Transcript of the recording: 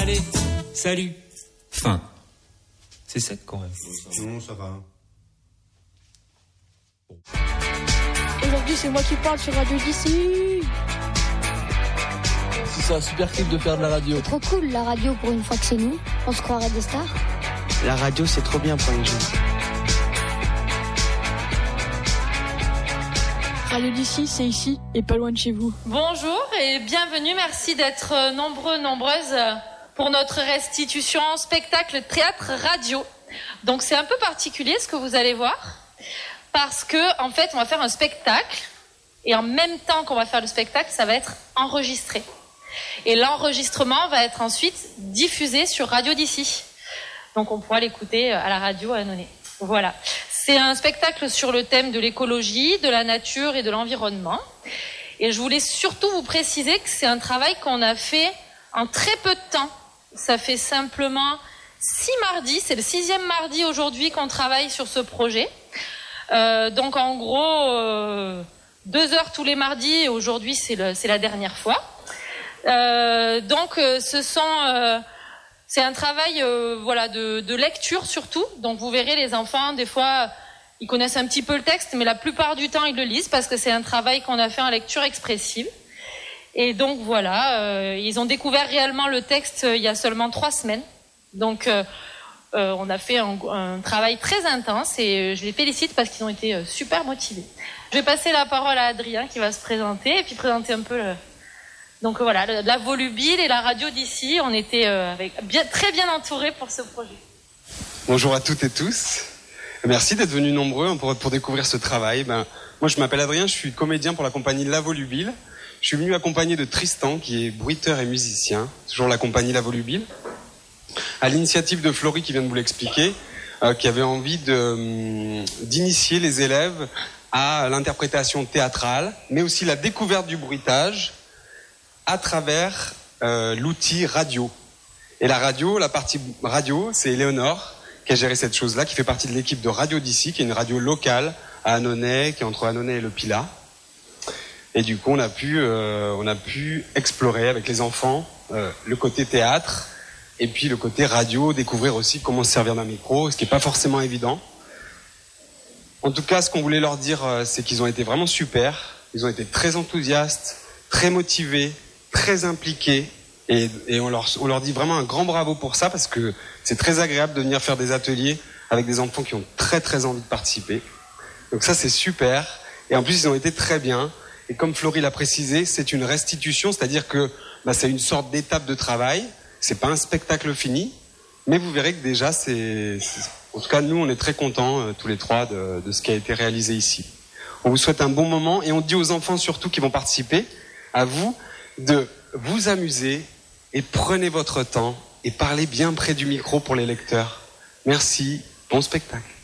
Allez, salut. Fin. C'est sec quand même. Non, ça va. Bon. Aujourd'hui, c'est moi qui parle sur Radio d'ici. C'est un super clip de faire de la radio. C'est trop cool la radio pour une fois que c'est nous. On se croirait des stars. La radio, c'est trop bien pour les jeunes. Radio d'ici, c'est ici et pas loin de chez vous. Bonjour et bienvenue. Merci d'être nombreux, nombreuses pour notre restitution spectacle, théâtre, radio. Donc c'est un peu particulier ce que vous allez voir parce que en fait on va faire un spectacle et en même temps qu'on va faire le spectacle, ça va être enregistré. Et l'enregistrement va être ensuite diffusé sur Radio d'ici. Donc on pourra l'écouter à la radio à Annonay. Voilà. C'est un spectacle sur le thème de l'écologie, de la nature et de l'environnement. Et je voulais surtout vous préciser que c'est un travail qu'on a fait en très peu de temps. Ça fait simplement 6 mardis, c'est le 6e mardi aujourd'hui qu'on travaille sur ce projet. Donc en gros, 2 heures tous les mardis et aujourd'hui c'est la dernière fois. C'est un travail de lecture surtout. Donc vous verrez les enfants, des fois, ils connaissent un petit peu le texte, mais la plupart du temps, ils le lisent parce que c'est un travail qu'on a fait en lecture expressive. Et donc voilà, ils ont découvert réellement le texte il y a seulement 3 semaines. Donc on a fait un travail très intense et je les félicite parce qu'ils ont été super motivés. Je vais passer la parole à Adrien qui va se présenter et puis présenter un peu Donc voilà, la Volubile et la radio d'ici, on était très bien entourés pour ce projet. Bonjour à toutes et tous. Merci d'être venus nombreux pour découvrir ce travail. Moi, je m'appelle Adrien, je suis comédien pour la compagnie La Volubile. Je suis venu accompagné de Tristan, qui est bruiteur et musicien, toujours la compagnie La Volubile. À l'initiative de Florie, qui vient de vous l'expliquer, qui avait envie d'initier les élèves à l'interprétation théâtrale, mais aussi la découverte du bruitage, à travers l'outil radio. Et la radio, la partie radio, c'est Éléonore qui a géré cette chose-là, qui fait partie de l'équipe de Radio d'ici, qui est une radio locale à Annonay, qui est entre Annonay et le Pilat. Et du coup, on a pu explorer avec les enfants le côté théâtre et puis le côté radio, découvrir aussi comment se servir d'un micro, ce qui n'est pas forcément évident. En tout cas, ce qu'on voulait leur dire, c'est qu'ils ont été vraiment super. Ils ont été très enthousiastes, très motivés, très impliqués et on leur dit vraiment un grand bravo pour ça parce que c'est très agréable de venir faire des ateliers avec des enfants qui ont très très envie de participer. Donc ça c'est super et en plus ils ont été très bien et comme Florie l'a précisé, c'est une restitution, c'est-à-dire que c'est une sorte d'étape de travail, c'est pas un spectacle fini, mais vous verrez que déjà en tout cas nous on est très contents tous les trois de ce qui a été réalisé ici. On vous souhaite un bon moment et on dit aux enfants surtout qui vont participer, à vous, de vous amuser et prenez votre temps et parlez bien près du micro pour les lecteurs. Merci, bon spectacle.